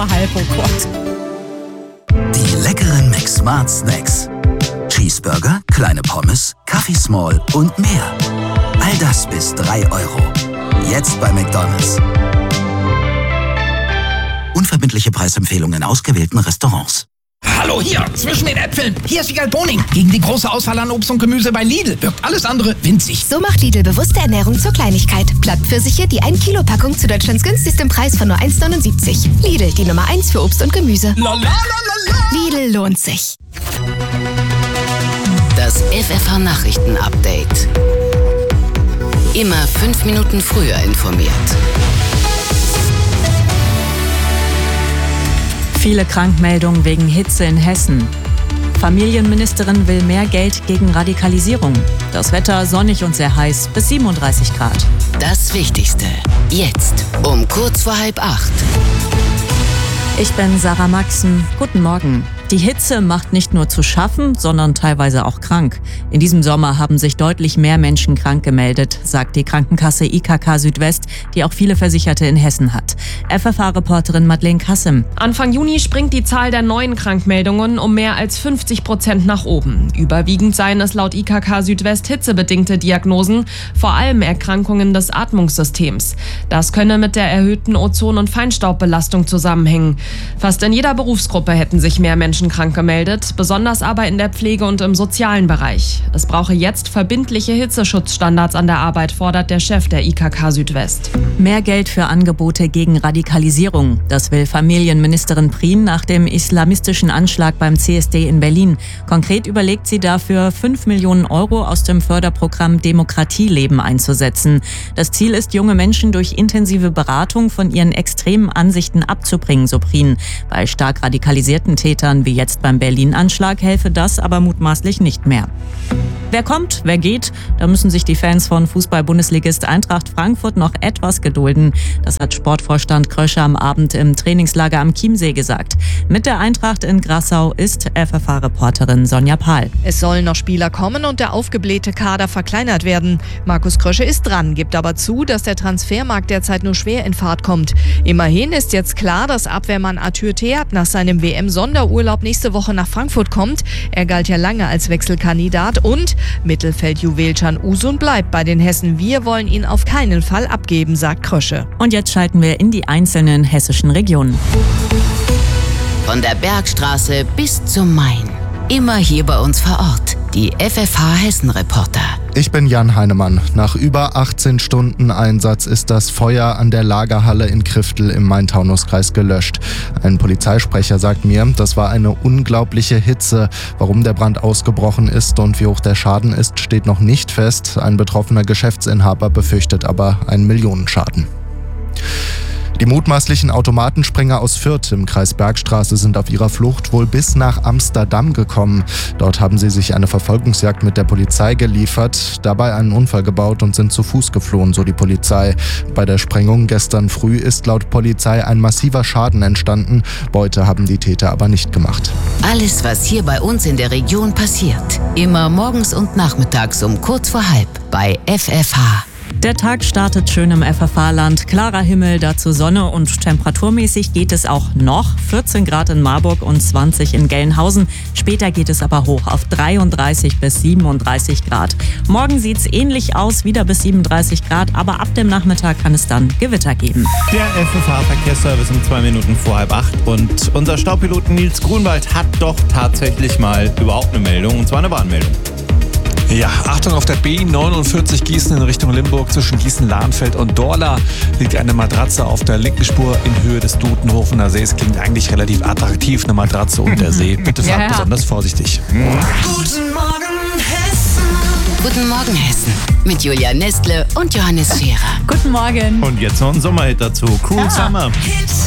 vor halb, oh Gott. Die leckeren McSmart Snacks. Cheeseburger, kleine Pommes, Kaffee Small und mehr. All das bis 3 €. Jetzt bei McDonald's. Unverbindliche Preisempfehlungen in ausgewählten Restaurants. Hallo hier, zwischen den Äpfeln. Hier ist Wiegald Boning. Gegen die große Auswahl an Obst und Gemüse bei Lidl wirkt alles andere winzig. So macht Lidl bewusste Ernährung zur Kleinigkeit. Blattpfirsiche, die 1 Kilo Packung zu Deutschlands günstigstem Preis von nur 1,79. Lidl, die Nummer 1 für Obst und Gemüse. Lidl lohnt sich. Das FFH Nachrichten-Update. Immer 5 Minuten früher informiert. Viele Krankmeldungen wegen Hitze in Hessen. Familienministerin will mehr Geld gegen Radikalisierung. Das Wetter sonnig und sehr heiß, bis 37 Grad. Das Wichtigste. Jetzt um kurz vor 7:30. Ich bin Sarah Maxen. Guten Morgen. Die Hitze macht nicht nur zu schaffen, sondern teilweise auch krank. In diesem Sommer haben sich deutlich mehr Menschen krank gemeldet, sagt die Krankenkasse IKK Südwest, die auch viele Versicherte in Hessen hat. FFH-Reporterin Madeleine Kassim. Anfang Juni springt die Zahl der neuen Krankmeldungen um mehr als 50% nach oben. Überwiegend seien es laut IKK Südwest hitzebedingte Diagnosen, vor allem Erkrankungen des Atmungssystems. Das könne mit der erhöhten Ozon- und Feinstaubbelastung zusammenhängen. Fast in jeder Berufsgruppe hätten sich mehr Menschen krank gemeldet, besonders aber in der Pflege und im sozialen Bereich. Es brauche jetzt verbindliche Hitzeschutzstandards an der Arbeit, fordert der Chef der IKK Südwest. Mehr Geld für Angebote gegen Radikalisierung. Das will Familienministerin Prien nach dem islamistischen Anschlag beim CSD in Berlin. Konkret überlegt sie dafür, 5 Millionen € aus dem Förderprogramm Demokratieleben einzusetzen. Das Ziel ist, junge Menschen durch intensive Beratung von ihren extremen Ansichten abzubringen, so Prien. Bei stark radikalisierten Tätern wie jetzt beim Berlin-Anschlag helfe das aber mutmaßlich nicht mehr. Wer kommt, wer geht, da müssen sich die Fans von Fußball-Bundesligist Eintracht Frankfurt noch etwas gedulden. Das hat Sportvorstand Krösche am Abend im Trainingslager am Chiemsee gesagt. Mit der Eintracht in Grassau ist FFH-Reporterin Sonja Pahl. Es sollen noch Spieler kommen und der aufgeblähte Kader verkleinert werden. Markus Krösche ist dran, gibt aber zu, dass der Transfermarkt derzeit nur schwer in Fahrt kommt. Immerhin ist jetzt klar, dass Abwehrmann Arthur Theat nach seinem WM-Sonderurlaub nächste Woche nach Frankfurt kommt. Er galt ja lange als Wechselkandidat und Mittelfeldjuwel Can Uzun bleibt bei den Hessen. Wir wollen ihn auf keinen Fall abgeben, sagt Krösche. Und jetzt schalten wir in die einzelnen hessischen Regionen. Von der Bergstraße bis zum Main. Immer hier bei uns vor Ort. Die FFH Hessen-Reporter. Ich bin Jan Heinemann. Nach über 18 Stunden Einsatz ist das Feuer an der Lagerhalle in Kriftel im Main-Taunus-Kreis gelöscht. Ein Polizeisprecher sagt mir, das war eine unglaubliche Hitze. Warum der Brand ausgebrochen ist und wie hoch der Schaden ist, steht noch nicht fest. Ein betroffener Geschäftsinhaber befürchtet aber einen Millionenschaden. Die mutmaßlichen Automatensprenger aus Fürth im Kreis Bergstraße sind auf ihrer Flucht wohl bis nach Amsterdam gekommen. Dort haben sie sich eine Verfolgungsjagd mit der Polizei geliefert, dabei einen Unfall gebaut und sind zu Fuß geflohen, so die Polizei. Bei der Sprengung gestern früh ist laut Polizei ein massiver Schaden entstanden. Beute haben die Täter aber nicht gemacht. Alles, was hier bei uns in der Region passiert. Immer morgens und nachmittags um kurz vor 7:30 bei FFH. Der Tag startet schön im FFH-Land. Klarer Himmel, dazu Sonne und temperaturmäßig geht es auch noch. 14 Grad in Marburg und 20 in Gelnhausen. Später geht es aber hoch auf 33 bis 37 Grad. Morgen sieht es ähnlich aus, wieder bis 37 Grad, aber ab dem Nachmittag kann es dann Gewitter geben. Der FFH-Verkehrsservice um 2 Minuten vor 7:30 und unser Staupiloten Nils Grunwald hat doch tatsächlich mal überhaupt eine Meldung, und zwar eine Warnmeldung. Ja, Achtung, auf der B49 Gießen in Richtung Limburg zwischen Gießen-Lahnfeld und Dorla liegt eine Matratze auf der linken Spur in Höhe des Dudenhofener Sees. Klingt eigentlich relativ attraktiv, eine Matratze und der See. Bitte fahrt besonders vorsichtig. Guten Morgen Hessen. Guten Morgen Hessen. Mit Julia Nestle und Johannes Scherer. Guten Morgen. Und jetzt noch ein Sommerhit dazu. Cruel Summer.